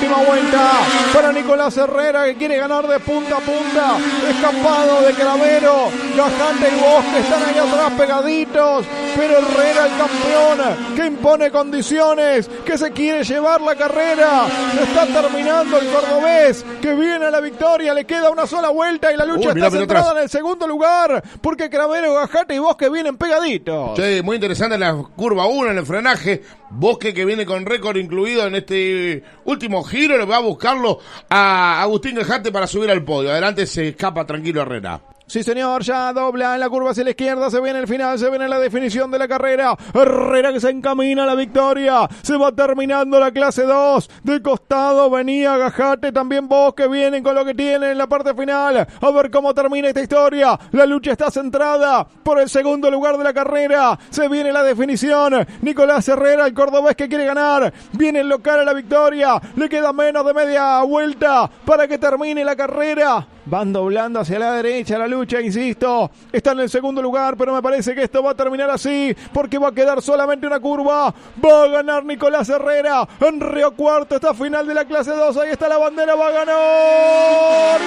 última vuelta para Nicolás Herrera, que quiere ganar de punta a punta. Escapado de Cravero, Gajante y Bosque están ahí atrás pegaditos, pero Herrera, el campeón, que impone condiciones, que se quiere llevar la carrera. Está terminando el cordobés, que viene a la victoria. Le queda una sola vuelta y la lucha está centrada en el segundo lugar, porque Cravero, Gajate y Bosque vienen pegaditos. Sí, muy interesante la curva 1 en el frenaje. Bosque, que viene con récord incluido en este último giro, le va a buscarlo a Agustín Gajate para subir al podio. Adelante se escapa tranquilo Herrera. Sí, señor, ya dobla en la curva hacia la izquierda, se viene el final, se viene la definición de la carrera. Herrera, que se encamina a la victoria, se va terminando la clase 2. De costado venía Gajate, también Bosque, vienen con lo que tienen en la parte final. A ver cómo termina esta historia. La lucha está centrada por el segundo lugar de la carrera. Se viene la definición. Nicolás Herrera, el cordobés, que quiere ganar, viene el local a la victoria. Le queda menos de media vuelta para que termine la carrera. Van doblando hacia la derecha la lucha, insisto. Está en el segundo lugar, pero me parece que esto va a terminar así, porque va a quedar solamente una curva. Va a ganar Nicolás Herrera en Río Cuarto, esta final de la clase 2. Ahí está la bandera, va a ganar.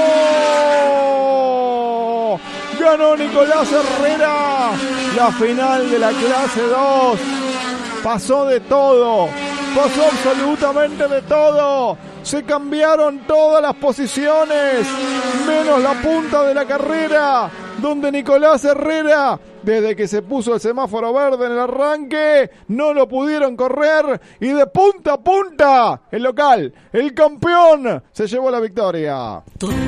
¡Ganó! Ganó Nicolás Herrera la final de la clase 2. Pasó de todo, pasó absolutamente de todo. Se cambiaron todas las posiciones, menos la punta de la carrera, donde Nicolás Herrera, desde que se puso el semáforo verde en el arranque, no lo pudieron correr, y de punta a punta, el local, el campeón, se llevó la victoria.